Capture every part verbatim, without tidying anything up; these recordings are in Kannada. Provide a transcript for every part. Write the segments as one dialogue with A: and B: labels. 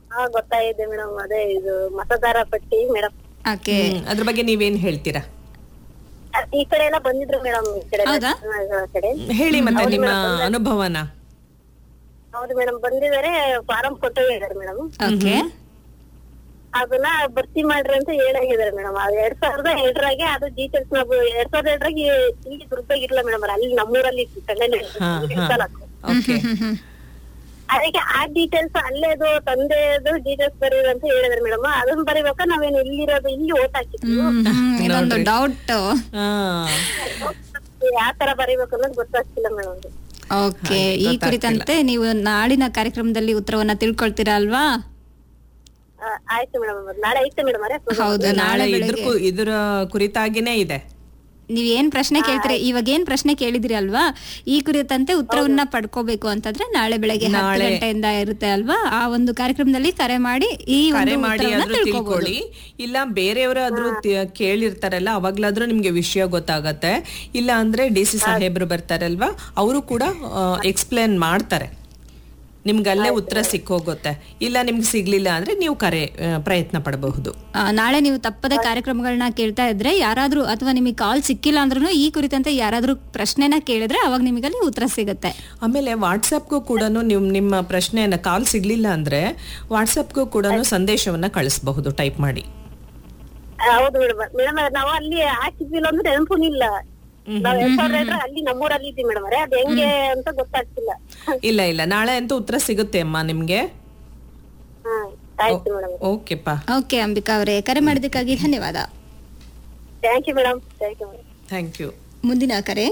A: ಹಾ ಗೊತ್ತಾಗಿದೆ ಮೇಡಮ್. ಅದೇ ಇದು ಮತದಾರ ಪಟ್ಟಿ ಮೇಡಮ್.
B: ಓಕೆ.
C: ಹ್ಮ್, ಅದ್ರ ಬಗ್ಗೆ ನೀವೇನ್ ಹೇಳ್ತೀರಾ?
A: ಈ ಕಡೆ ಎಲ್ಲ ಬಂದಿದ್ರು ಮೇಡಮ್. ಈ ಕಡೆ
B: ಹೌದಾ?
A: ಎಲ್ಲ ಕಡೆ
C: ಹೇಳಿ ಮತ್ತೆ ನಿಮ್ಮ ಅನುಭವನ.
A: ಹೌದು ಮೇಡಮ್, ಬಂದಿದ್ದಾರೆ. ಫಾರಂ ಕೊಟ್ಟಿದ್ದಾರೆ ಮೇಡಮ್.
B: ಓಕೆ.
A: ಅದನ್ನ ಭರ್ತಿ ಮಾಡ್ರಿ ಅಂತ ಹೇಳಾಗಿದ್ದಾರೆ ಮೇಡಮ್. ಅದು ಎರಡ್ ಸಾವಿರದ ಎರಡರಾಗೆ ಅದು ಡೀಟೇಲ್ಸ್ ನಾವು ಎರಡ್ ಸಾವಿರದ ಎರಡರಾಗೆ ಇಲ್ಲಿ ದುರ್ಗಾಗ ಇರ್ಲ ಮೇಡಮ್. ಅಲ್ಲಿ ನಮ್ಮೂರಲ್ಲಿ ಇತ್ತು ಕಣ್ಣಲ್ಲಿ
C: ಹಾ ಹಾ ಓಕೆ.
A: ಅದಕ್ಕೆ ಆ ಡೀಟೇಲ್ಸ್ ಅಲ್ಲೇದು ತಂದೆದು ಡೀಟೇಲ್ಸ್ ಬರೀರಿ ಅಂತ ಹೇಳಿದ್ರು ಮೇಡಮ್. ಅದನ್ನ ಬರೀಬೇಕಾ ನಾವೇನು ಇಲ್ಲಿರೋದು ಇಲ್ಲಿ ಓಟ್ ಹಾಕಿದ್ವಿ
B: ಇದೊಂದು ಡೌಟ್.
C: ಹಾ
A: ಯಾವ ತರ ಬರೀಬೇಕು ಅನ್ನೋದು ಗೊತ್ತಾಗ್ತಿಲ್ಲ ಮೇಡಮ್.
B: ಓಕೆ. ಈ ಕುರಿತಂತೆ ನೀವು ನಾಳಿನ ಕಾರ್ಯಕ್ರಮದಲ್ಲಿ ಉತ್ತರವನ್ನ ತಿಳ್ಕೊಳ್ತೀರಾ ಅಲ್ವಾ?
A: ಆಯ್ತು ಮೇಡಮ್. ನಾಳೆ ಐತೆ ಮೇಡಮ್. ಅರೆ
B: ಹೌದು, ನಾಳೆ
C: ನಾಳೆ ಇದ್ರ
B: ಬೆಳಗ್ಗೆ
C: ಕು- ಇದ್ರ ಕುರಿತಾಗಿನೇ ಇದೆ.
B: ನೀವ್ ಏನ್ ಪ್ರಶ್ನೆ ಕೇಳ್ತೀರಿ, ಇವಾಗ ಏನ್ ಪ್ರಶ್ನೆ ಕೇಳಿದಿರಿ ಅಲ್ವಾ, ಈ ಕುರಿತಂತೆ ಉತ್ತರವನ್ನ ಪಡ್ಕೋಬೇಕು ಅಂತಂದ್ರೆ ನಾಳೆ ಬೆಳಗ್ಗೆ ಹತ್ತು
C: ನಾಳೆ
B: ಗಂಟೆಯಿಂದ ಇರುತ್ತೆ ಅಲ್ವಾ, ಆ ಒಂದು ಕಾರ್ಯಕ್ರಮದಲ್ಲಿ ಕರೆ ಮಾಡಿ ಈ ಒಂದು
C: ಕರೆ ಮಾಡಿ
B: ಉತ್ತರವನ್ನ
C: ಆದ್ರೂ
B: ತಿಳ್ಕೊಬಹುದು.
C: ತಿಳ್ಕೊಳ್ಳಿ. ಇಲ್ಲ ಬೇರೆಯವರಾದ್ರೂ ತಿ- ಕೇಳಿರ್ತಾರಲ್ಲ ಅವಾಗ್ಲಾದ್ರೂ ನಿಮ್ಗೆ ವಿಷಯ ಗೊತ್ತಾಗತ್ತೆ. ಇಲ್ಲ ಅಂದ್ರೆ ಡಿ ಸಿ ಸಾಹೇಬ್ರು ಬರ್ತಾರಲ್ವಾ, ಅವರು ಕೂಡ ಎಕ್ಸ್ಪ್ಲೇನ್ ಮಾಡ್ತಾರೆ, ನಿಮ್ಗೆ ಅಲ್ಲೇ ಉತ್ತರ ಸಿಕ್ಕೋಗುತ್ತೆ. ಇಲ್ಲ ನಿಮ್ಗೆ ಸಿಗ್ಲಿಲ್ಲ ಅಂದ್ರೆ ನೀವು ಕರೆ ಆ, ಪ್ರಯತ್ನ ಪಡಬಹುದು.
B: ಆ, ನಾಳೆ ನೀವು ತಪ್ಪದೆ ಕಾರ್ಯಕ್ರಮಗಳನ್ನ ಕೇಳ್ತಾ ಇದ್ರೆ ಯಾರಾದ್ರೂ ಅಥವಾ ನಿಮಗೆ ಕಾಲ್ ಸಿಕ್ಕಿಲ್ಲ ಅಂದ್ರೂ ಈ ಕುರಿತಂತೆ ಯಾರಾದ್ರೂ ಪ್ರಶ್ನೆನ ಕೇಳಿದ್ರೆ ಅವಾಗ ನಿಮಗಲ್ಲಿ ಉತ್ತರ ಸಿಗುತ್ತೆ.
C: ಆಮೇಲೆ ವಾಟ್ಸಪ್ಗೂ ಕೂಡ ನೀವು ನಿಮ್ಮ ಪ್ರಶ್ನೆಯನ್ನ ಕಾಲ್ ಸಿಗ್ಲಿಲ್ಲ ಅಂದ್ರೆ ವಾಟ್ಸಪ್ಗೂ ಕೂಡ ಸಂದೇಶವನ್ನ ಕಳಿಸಬಹುದು ಟೈಪ್ ಮಾಡಿ.
A: ಹೌದು ಮೇಡಮ್. ಮೇಡಮ್ ನಾವು ಅಲ್ಲಿ ಹಾಕಿದ್ವಿಲ್ಲ ಅಂದ್ರೆ ನೆನಪು ಇಲ್ಲ. ನಾವ್ ಎರಡ್ ಸಾವಿರದ ಎರಡರ ಅಲ್ಲಿ ನಮ್ಮೂರಲ್ಲಿ ಇದ್ವಿ ಮೇಡಮ್. ಅರೆ ಅದ್ ಹೆಂಗೆ ಅಂತ ಗೊತ್ತಾಗ್ತಿಲ್ಲ.
C: ಇಲ್ಲ ಇಲ್ಲ ನಾಳೆ ಅಂತೂ ಉತ್ತರ ಸಿಗುತ್ತೆ ಅಮ್ಮ ನಿಮ್ಗೆ.
A: ಹ್ಮ್ ಆಯ್ತು ಮೇಡಮ್.
C: ಓಕೆಪ್ಪ.
B: ಓಕೆ ಅಂಬಿಕಾ ಅವರೇ, ಕರೆ ಮಾಡಿದ್ದಕ್ಕಾಗಿ ಧನ್ಯವಾದ.
A: Thank you madam. Thank you madam.
C: Thank you.
B: ಮುಂದಿನ ಕರೆ.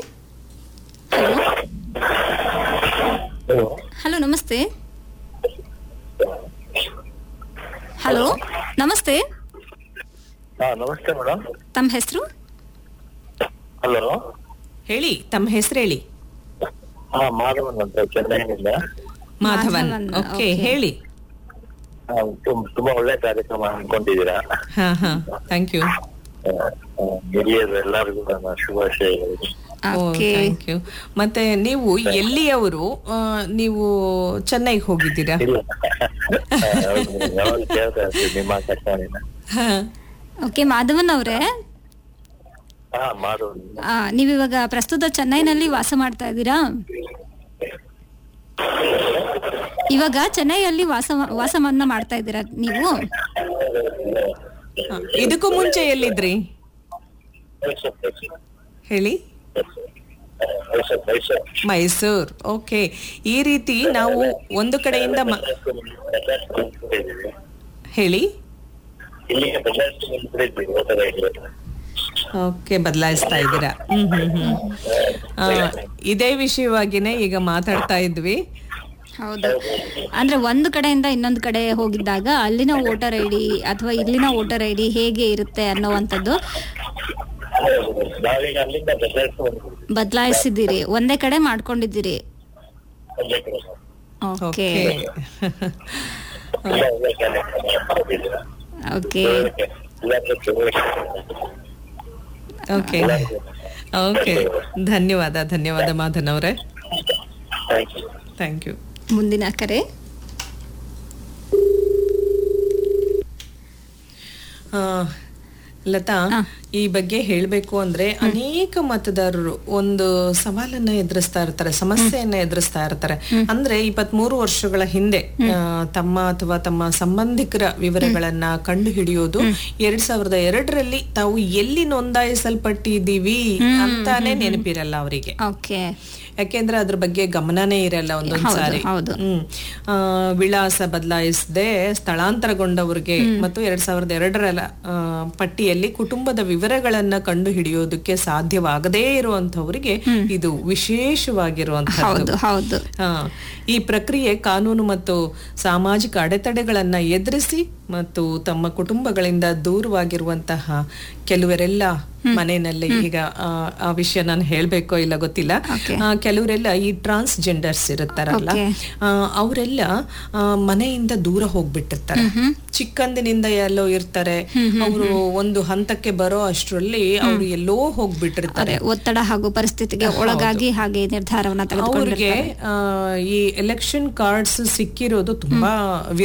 B: ಹಲೋ ನಮಸ್ತೆ. ಹಲೋ ನಮಸ್ತೆ.
D: ಹಾ ನಮಸ್ತೆ ಮೇಡಮ್.
B: ತಮ್ಮ ಹೆಸರು?
D: ಹಲೋ
C: ಹೇಳಿ, ತಮ್ಮ ಹೆಸರು ಹೇಳಿ.
D: ಹಾ ಮಾಧವನ್ ಅಂತ ಚೆನ್ನೈನಿಂದ.
C: ಮಾಧವನ್.
B: Madhavan,
C: okay
B: okay.
C: ಹೇಳಿ.
D: ಹಾ, ತುಂ- ತುಂಬಾ ಒಳ್ಳೆ ಕಾರ್ಯಕ್ರಮ ಅನ್ಕೊಂಡಿದ್ದೀರಾ.
C: ಹಾ ಹಾ ಥ್ಯಾಂಕ್ ಯು.
D: ಹಿರಿಯರು ಎಲ್ಲರಿಗೂ ನನ್ನ ಶುಭಾಶಯಗಳು.
B: ಓಕೆ.
C: Thank you. ಮತ್ತೆ ನೀವು ಎಲ್ಲಿಯವರು? ಆ, ನೀವು ಚೆನ್ನೈಗೆ ಹೋಗಿದ್ದೀರಾ?
D: ಇಲ್ಲ ಹೌದು madam. ಯಾವಾಗ ಕೇಳ್ತಾ ಇರ್ತೀವಿ ನಿಮ್ಮ ಕಥೆನ.
C: ಹಾ
B: ಓಕೆ ಮಾಧವನ್ ಅವರೇ,
D: ಹಾ ಮಾಧವನ್.
B: ನೀವಿವಾಗ ಪ್ರಸ್ತುತ ಚೆನ್ನೈನಲ್ಲಿ ವಾಸ ಮಾಡ್ತಾ ಇದ್ದೀರಾ? ಇವಾಗ ಚೆನ್ನೈಯಲ್ಲಿ ವಾಸ ವಾಸವನ್ನ ಮಾಡ್ತಾ ಇದ್ದೀರಾ ನೀವು?
C: ಹಾ. ಇದಕ್ಕೂ ಮುಂಚೆ ಎಲ್ಲಿದ್ರಿ ಹೇಳಿ?
D: ಮೈಸೂರು ಮೈಸೂರು
C: ಮೈಸೂರ್. ಓಕೆ. ಈ ರೀತಿ ನಾವು ಒಂದು ಕಡೆಯಿಂದ ಮ- ಹೇಳಿ.
D: ಇಲ್ಲಿಗೆ ಬದಲಾಯಿಸಿ
C: ಓಕೆ, ಬದಲಾಯಿಸ್ತಾ ಇದ್ದೀರಾ. ಹ್ಮ್ ಹ್ಮ್ ಹ್ಮ್ ಆ, ಇದೇ ವಿಷಯವಾಗಿನೇ ಈಗ ಮಾತಾಡ್ತಾ ಇದ್ವಿ.
B: ಹೌದು. ಅಂದ್ರೆ ಒಂದು ಕಡೆಯಿಂದ ಇನ್ನೊಂದು ಕಡೆ ಹೋಗಿದ್ದಾಗ ಅಲ್ಲಿನ ವೋಟರ್ ಐ ಡಿ ಅಥವಾ ಇಲ್ಲಿನ ವೋಟರ್ ಐ ಡಿ ಹೇಗೆ ಇರುತ್ತೆ ಅನ್ನೋವಂಥದ್ದು
D: ನಾವೀಗ ಅಲ್ಲಿಂದ ಬದಲಾಯಿಸಿ
B: ಬದಲಾಯಿಸಿದ್ದೀರಿ, ಒಂದೇ ಕಡೆ ಮಾಡ್ಕೊಂಡಿದ್ದೀರಿ.
D: ಒಂದೇ ಕಡೆ
B: ಓಕೆ
C: ಓಕೆ
D: ತುಂಬಾ ಒಳ್ಳೆ ಕಾರ್ಯಕ್ರಮ ಮಾಡ್ತಿದ್ದೀರಾ.
B: ಓಕೆ
D: ಎಲ್ಲರಿಗೂ ಶುಭಾಶಯ.
C: ಓಕೆ ಓಕೆ ಧನ್ಯವಾದ ಧನ್ಯವಾದ ಮಾಧನ್ ಅವರೇ.
D: Thank you.
C: Thank you.
B: ಮುಂದಿನ ಕರೆ.
C: ಆ, ಲತಾ, ಈ ಬಗ್ಗೆ ಹೇಳ್ಬೇಕು ಅಂದ್ರೆ ಅನೇಕ ಮತದಾರರು ಒಂದು ಸವಾಲನ್ನ ಎದುರಿಸ್ತಾ ಇರ್ತಾರೆ, ಸಮಸ್ಯೆಯನ್ನ ಎದುರಿಸ್ತಾ ಇರ್ತಾರೆ. ಅಂದ್ರೆ ಇಪ್ಪತ್ತ್ ಮೂರು ವರ್ಷಗಳ ಹಿಂದೆ ಆ, ತಮ್ಮ ಅಥವಾ ತಮ್ಮ ಸಂಬಂಧಿಕರ ವಿವರಗಳನ್ನ ಕಂಡು ಹಿಡಿಯೋದು ಎರಡ್ ಸಾವಿರದ ಎರಡರಲ್ಲಿ ತಾವು ಎಲ್ಲಿ ನೋಂದಾಯಿಸಲ್ಪಟ್ಟಿದ್ದೀವಿ ಅಂತಾನೆ ನೆನಪಿರಲ್ಲ ಅವರಿಗೆ.
B: ಓಕೆ.
C: ಯಾಕೆಂದ್ರೆ ಅದ್ರ ಬಗ್ಗೆ ಗಮನನೇ ಇರಲ್ಲ ಒಂದೊಂದ್ಸಾರಿ.
B: ಹೌದು.
C: ಹ್ಮ್ ಆ, ವಿಳಾಸ ಬದಲಾಯಿಸದೆ ಸ್ಥಳಾಂತರಗೊಂಡವ್ರಿಗೆ ಮತ್ತು ಎರಡ್ ಸಾವಿರದ ಎರಡರ ಆ, ಪಟ್ಟಿಯಲ್ಲಿ ಕುಟುಂಬದ ವಿವರಗಳನ್ನ ಕಂಡು ಹಿಡಿಯೋದಕ್ಕೆ ಸಾಧ್ಯವಾಗದೇ ಇರುವಂತವರಿಗೆ ಇದು ವಿಶೇಷವಾಗಿರುವಂತಹದ್ದು.
B: ಹೌದು.
C: ಆ, ಈ ಪ್ರಕ್ರಿಯೆ ಕಾನೂನು ಮತ್ತು ಸಾಮಾಜಿಕ ಅಡೆತಡೆಗಳನ್ನ ಎದುರಿಸಿ ಮತ್ತು ತಮ್ಮ ಕುಟುಂಬಗಳಿಂದ ದೂರವಾಗಿರುವಂತಹ ಕೆಲವರೆಲ್ಲ ಮನೆಯಲ್ಲಿ, ಈಗ ಆ, ಆ ವಿಷಯ ನಾನು ಹೇಳ್ಬೇಕೋ ಇಲ್ಲ ಗೊತ್ತಿಲ್ಲ, ಆ, ಕೆಲವರೆಲ್ಲ ಈ ಟ್ರಾನ್ಸ್ಜೆಂಡರ್ಸ್ ಇರುತ್ತಾರಲ್ಲ, ಅವರೆಲ್ಲ ಮನೆಯಿಂದ ದೂರ ಹೋಗ್ಬಿಟ್ಟಿರ್ತಾರೆ. ಚಿಕ್ಕಂದಿನಿಂದ ಎಲ್ಲೋ ಇರ್ತಾರೆ, ಅವರು ಒಂದು ಹಂತಕ್ಕೆ ಬರೋ ಅಷ್ಟರಲ್ಲಿ ಅವರು ಎಲ್ಲೋ ಹೋಗ್ಬಿಟ್ಟಿರ್ತಾರೆ.
B: ಒತ್ತಡ ಹಾಗೂ ಪರಿಸ್ಥಿತಿಗೆ ಒಳಗಾಗಿ ಹಾಗೆ ನಿರ್ಧಾರವನ್ನ ತೆಗೆದುಕೊಂಡಿರ್ತಾರೆ.
C: ಅವ್ರಿಗೆ ಈ ಎಲೆಕ್ಷನ್ ಕಾರ್ಡ್ಸ್ ಸಿಕ್ಕಿರೋದು ತುಂಬಾ